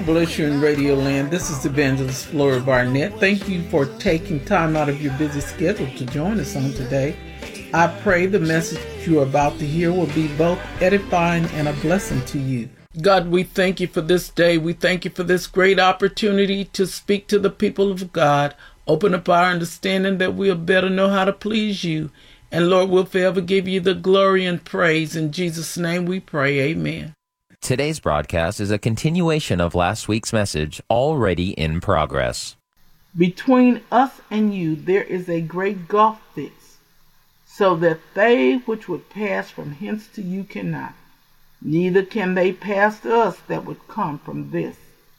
God bless you in Radio Land. This is Evangelist Flora Barnett. Thank you for taking time out of your busy schedule to join us on today. I pray the message you're about to hear will be both edifying and a blessing to you. God, we thank you for this day. We thank you for this great opportunity to speak to the people of God. Open up our understanding that we'll better know how to please you. And Lord, we'll forever give you the glory and praise. In Jesus' name we pray, amen. Today's broadcast is a continuation of last week's message, already in progress. Between us and you there is a great gulf fixed, so that they which would pass from hence to you cannot, neither can they pass to us that would come from thence.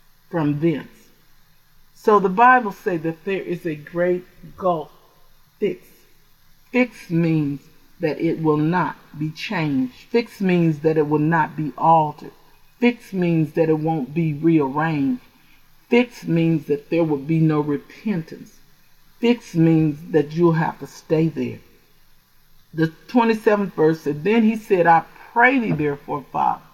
So the Bible says that there is a great gulf fixed. Fixed means that it will not be changed. Fixed means that it will not be altered. Fixed means that it won't be rearranged. Fixed means that there will be no repentance. Fixed means that you'll have to stay there. The 27th verse said, Then he said, I pray thee therefore, Father,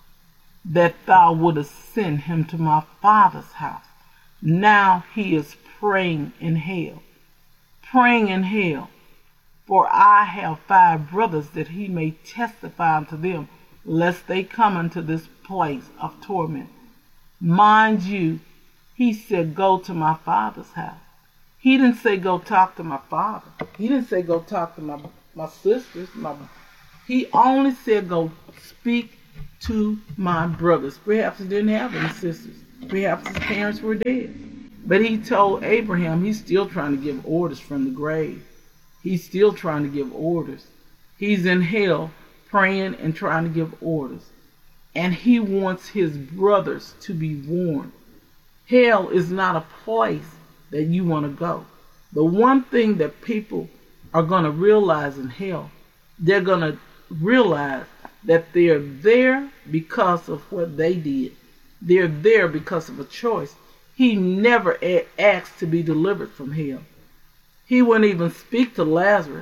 that thou wouldest send him to my father's house. Now he is praying in hell. Praying in hell. For I have 5 brothers, that he may testify unto them, lest they come unto this place of torment. Mind you, he said, go to my father's house. He didn't say go talk to my father. He didn't say go talk to my sisters. He only said go speak to my brothers. Perhaps he didn't have any sisters. Perhaps his parents were dead. But he told Abraham he's still trying to give orders from the grave. He's still trying to give orders. He's in hell praying and trying to give orders. And he wants his brothers to be warned. Hell is not a place that you want to go. The one thing that people are going to realize in hell, they're going to realize that they're there because of what they did. They're there because of a choice. He never asked to be delivered from hell. He wouldn't even speak to Lazarus.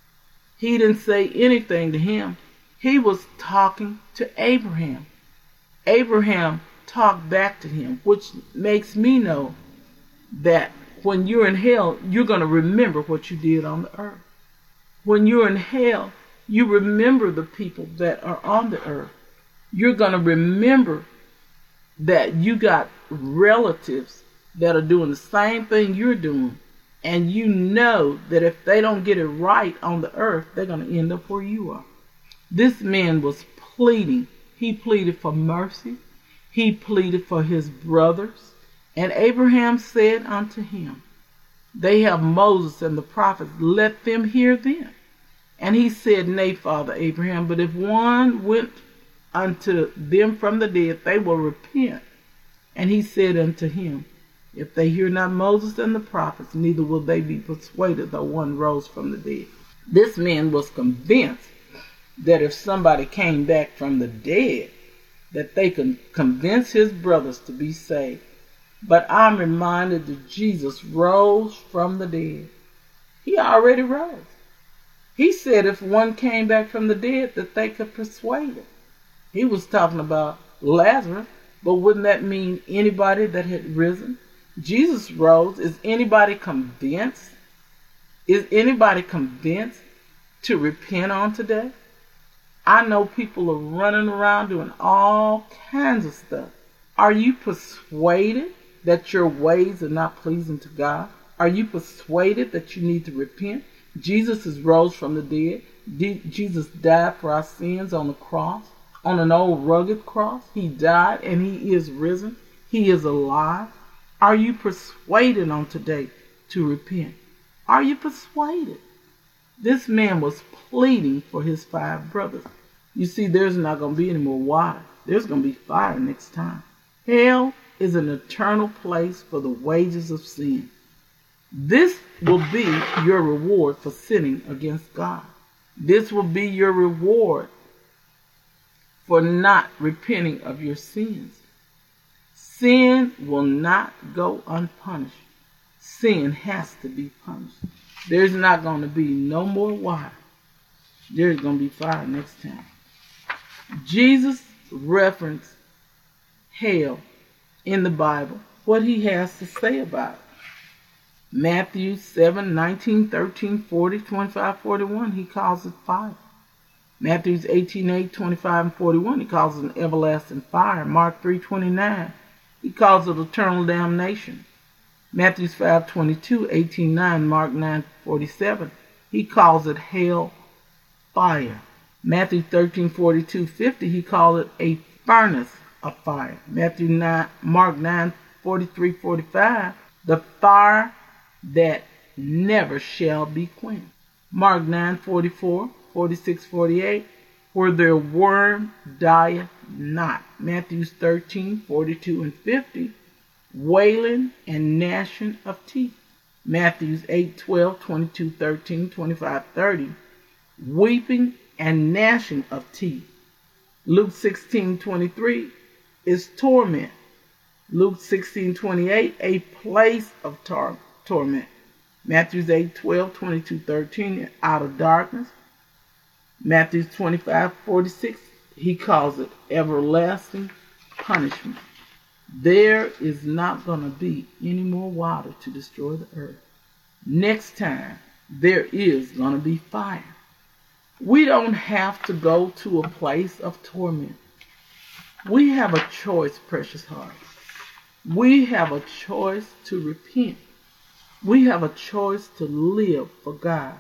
He didn't say anything to him. He was talking to Abraham. Abraham talked back to him, which makes me know that when you're in hell, you're going to remember what you did on the earth. When you're in hell, you remember the people that are on the earth. You're going to remember that you got relatives that are doing the same thing you're doing. And you know that if they don't get it right on the earth, they're going to end up where you are. This man was pleading. He pleaded for mercy. He pleaded for his brothers. And Abraham said unto him, They have Moses and the prophets, let them hear them. And he said, Nay, Father Abraham, but if one went unto them from the dead, they will repent. And he said unto him, If they hear not Moses and the prophets, neither will they be persuaded, though one rose from the dead. This man was convinced that if somebody came back from the dead, that they could convince his brothers to be saved. But I'm reminded that Jesus rose from the dead. He already rose. He said if one came back from the dead, that they could persuade him. He was talking about Lazarus, but wouldn't that mean anybody that had risen? Jesus rose. Is anybody convinced? Is anybody convinced to repent on today? I know people are running around doing all kinds of stuff. Are you persuaded that your ways are not pleasing to God? Are you persuaded that you need to repent? Jesus is rose from the dead. Jesus died for our sins on the cross, on an old rugged cross. He died and he is risen. He is alive. Are you persuaded on today to repent? Are you persuaded? This man was pleading for his 5 brothers. You see, there's not going to be any more water. There's going to be fire next time. Hell is an eternal place for the wages of sin. This will be your reward for sinning against God. This will be your reward for not repenting of your sins. Sin will not go unpunished. Sin has to be punished. There's not going to be no more water. There's going to be fire next time. Jesus referenced hell in the Bible what he has to say about it. Matthew 7, 19, 13, 40, 25, 41, he calls it fire. Matthew 18, 8, 25, and 41, he calls it an everlasting fire. Mark 3, 29, he calls it eternal damnation. Matthew 5, 22, 18, 9, Mark 9, 47, he calls it hell fire. Matthew 13, 42, 50, he called it a furnace of fire. Mark 9, 43, 45, the fire that never shall be quenched. Mark 9, 44, 46, 48, where their worm dieth not. Matthew 13, 42, and 50, wailing and gnashing of teeth. Matthew 8, 12, 22, 13, 25, 30, weeping and gnashing of teeth. Luke 16, 23 is torment. Luke 16, 28, a place of torment. Matthew 8, 12, 22, 13, out of darkness. Matthew 25, 46, he calls it everlasting punishment. There is not going to be any more water to destroy the earth. Next time, there is going to be fire. We don't have to go to a place of torment. We have a choice, precious heart. We have a choice to repent. We have a choice to live for God.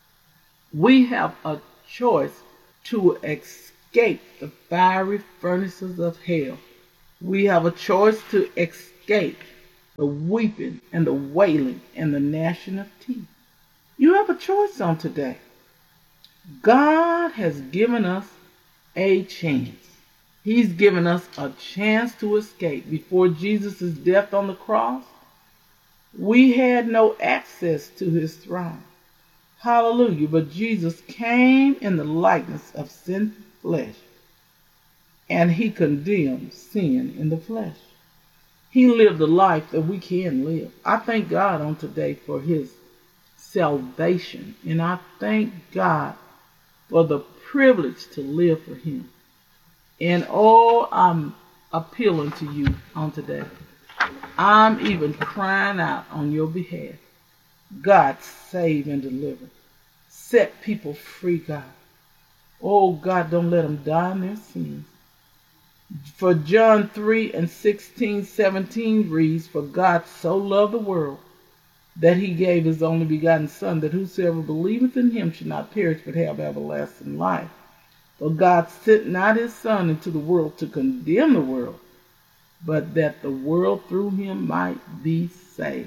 We have a choice to escape the fiery furnaces of hell. We have a choice to escape the weeping and the wailing and the gnashing of teeth. You have a choice on today. God has given us a chance. He's given us a chance to escape. Before Jesus' death on the cross, we had no access to his throne. Hallelujah. But Jesus came in the likeness of sinful flesh, and he condemned sin in the flesh. He lived a life that we can live. I thank God on today for his salvation, and I thank God for the privilege to live for him. And I'm appealing to you on today. I'm even crying out on your behalf. God, save and deliver. Set people free, God. Oh, God, don't let them die in their sins. For John 3 and 16, 17 reads, for God so loved the world that he gave his only begotten Son, that whosoever believeth in him should not perish but have everlasting life. For God sent not his Son into the world to condemn the world, but that the world through him might be saved.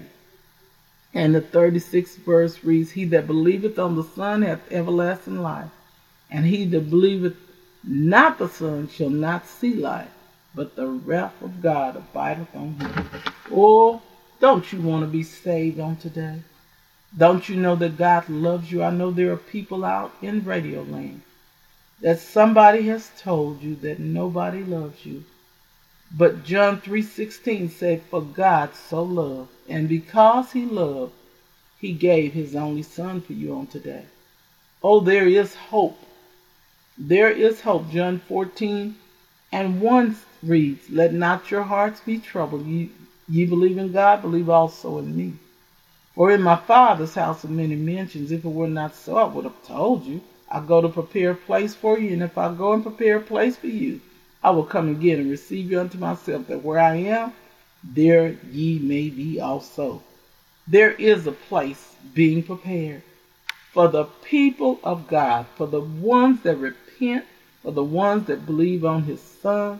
And the 36th verse reads, he that believeth on the Son hath everlasting life, and he that believeth not the Son shall not see life, but the wrath of God abideth on him. Oh, don't you want to be saved on today? Don't you know that God loves you? I know there are people out in Radio Land that somebody has told you that nobody loves you. But John 3:16 said, for God so loved, and because he loved, he gave his only Son for you on today. Oh, there is hope. There is hope. John 14 and 1 reads, let not your hearts be troubled. Ye believe in God, believe also in me. For in my Father's house are many mansions. If it were not so, I would have told you. I go to prepare a place for you, and if I go and prepare a place for you, I will come again and receive you unto myself, that where I am, there ye may be also. There is a place being prepared for the people of God, for the ones that repent, for the ones that believe on his Son.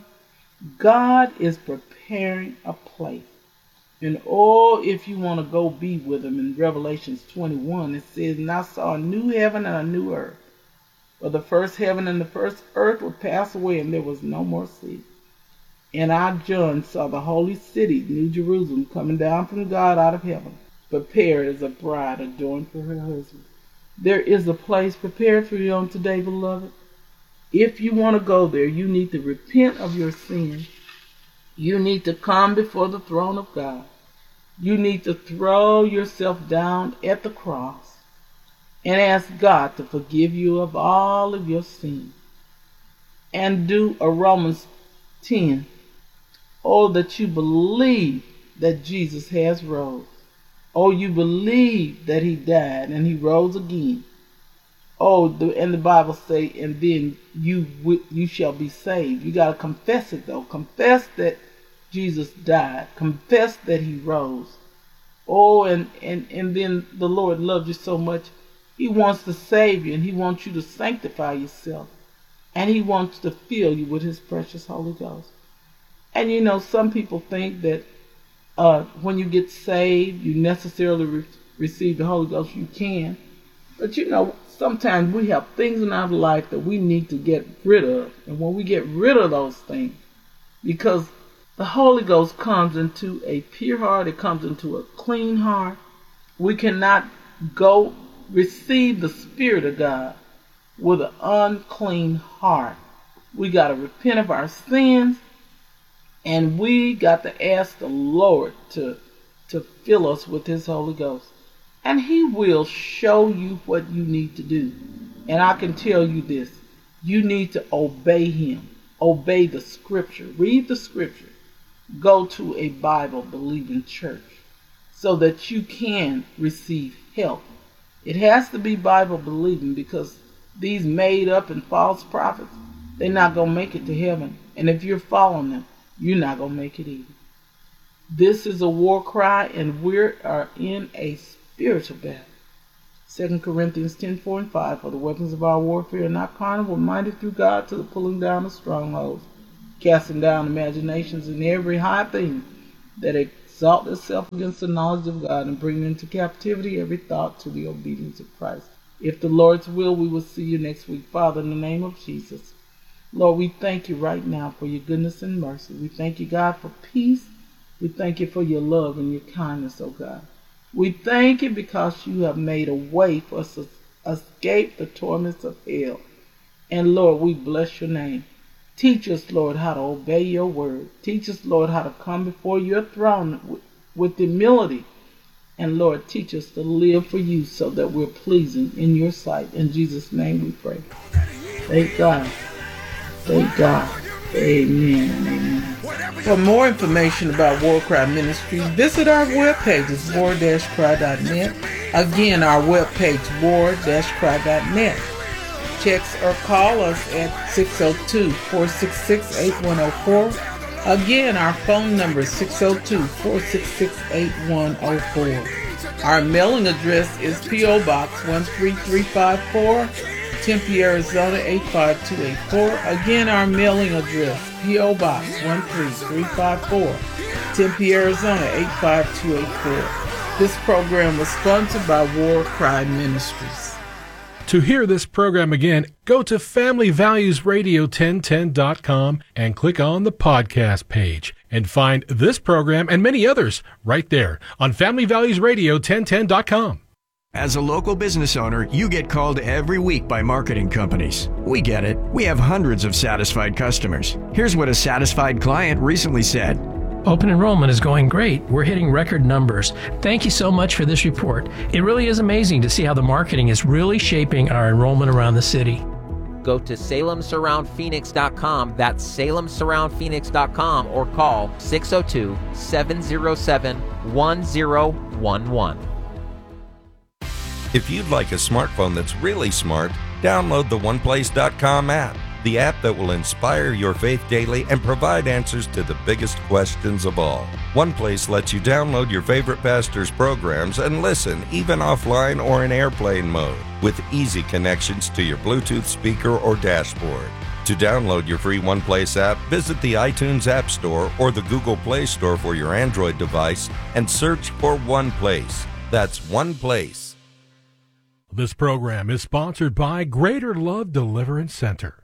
God is preparing a place. And oh, if you want to go be with him, in Revelation 21, it says, and I saw a new heaven and a new earth. For the first heaven and the first earth would pass away, and there was no more sea. And I, John, saw the holy city, New Jerusalem, coming down from God out of heaven, prepared as a bride adorned for her husband. There is a place prepared for you on today, beloved. If you want to go there, you need to repent of your sin. You need to come before the throne of God. You need to throw yourself down at the cross and ask God to forgive you of all of your sin. And do a Romans 10, Oh, that you believe that Jesus has rose. Oh, you believe that he died and he rose again. Oh, and the Bible say, and then you shall be saved. You got to confess it, though. Confess that Jesus died. Confess that he rose. Oh, and then the Lord loves you so much. He wants to save you, and he wants you to sanctify yourself. And he wants to fill you with his precious Holy Ghost. And you know, some people think that when you get saved, you necessarily receive the Holy Ghost. You can. But you know, sometimes we have things in our life that we need to get rid of. And when we get rid of those things, because the Holy Ghost comes into a pure heart, it comes into a clean heart. We cannot go receive the Spirit of God with an unclean heart. We got to repent of our sins, and we got to ask the Lord to fill us with his Holy Ghost. And he will show you what you need to do. And I can tell you this. You need to obey him. Obey the scripture. Read the scripture. Go to a Bible-believing church so that you can receive help. It has to be Bible-believing, because these made-up and false prophets, they're not going to make it to heaven. And if you're following them, you're not going to make it either. This is a war cry, and we are in a spiritual battle. 2 Corinthians 10:4-5, for the weapons of our warfare are not carnal, but mighty through God to the pulling down of strongholds, casting down imaginations and every high thing that exalts itself against the knowledge of God, and bringing into captivity every thought to the obedience of Christ. If the Lord's will, we will see you next week. Father, in the name of Jesus, Lord, we thank you right now for your goodness and mercy. We thank you, God, for peace. We thank you for your love and your kindness, oh God. We thank you because you have made a way for us to escape the torments of hell. And Lord, we bless your name. Teach us, Lord, how to obey your word. Teach us, Lord, how to come before your throne with humility. And Lord, teach us to live for you so that we're pleasing in your sight. In Jesus' name we pray. Thank God. Thank God. Amen and amen. For more information about War Cry Ministries, visit our webpage at war-cry.net. Again, our webpage, war-cry.net. Text or call us at 602-466-8104. Again, our phone number is 602-466-8104. Our mailing address is P.O. Box 13354, Tempe, Arizona 85284. Again, our mailing address, P.O. Box 13354, Tempe, Arizona 85284. This program was sponsored by War Cry Ministries. To hear this program again, go to FamilyValuesRadio1010.com and click on the podcast page and find this program and many others right there on FamilyValuesRadio1010.com. As a local business owner, you get called every week by marketing companies. We get it. We have hundreds of satisfied customers. Here's what a satisfied client recently said. Open enrollment is going great. We're hitting record numbers. Thank you so much for this report. It really is amazing to see how the marketing is really shaping our enrollment around the city. Go to SalemSurroundPhoenix.com. That's SalemSurroundPhoenix.com, or call 602-707-1011. If you'd like a smartphone that's really smart, download the OnePlace.com app, the app that will inspire your faith daily and provide answers to the biggest questions of all. OnePlace lets you download your favorite pastor's programs and listen even offline or in airplane mode with easy connections to your Bluetooth speaker or dashboard. To download your free OnePlace app, visit the iTunes App Store or the Google Play Store for your Android device and search for OnePlace. That's OnePlace. This program is sponsored by Greater Love Deliverance Center.